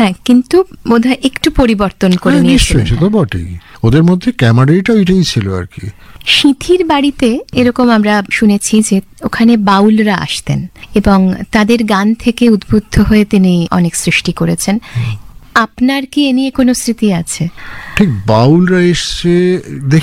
হ্যাঁ, কিন্তু বোধহয় একটু পরিবর্তন করে নিয়েছিলেন। নিশ্চয়ই, সে তো বটেই। ওদের মধ্যে ক্যামারেটা এটাই ছিল আর কি। সিঁথির বাড়িতে এরকম আমরা শুনেছি যে ওখানে বাউলরা আসতেন এবং তাদের গান থেকে উদ্বুদ্ধ হয়ে তিনি অনেক সৃষ্টি করেছেন। আপনার কি এ নিয়ে কোনো স্মৃতি আছে? ঠিক বাউলরা এসছে